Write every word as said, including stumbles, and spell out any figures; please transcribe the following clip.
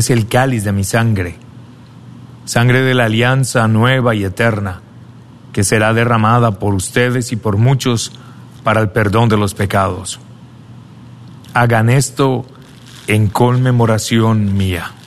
es el cáliz de mi sangre, sangre de la alianza nueva y eterna, que será derramada por ustedes y por muchos para el perdón de los pecados. Hagan esto en conmemoración mía.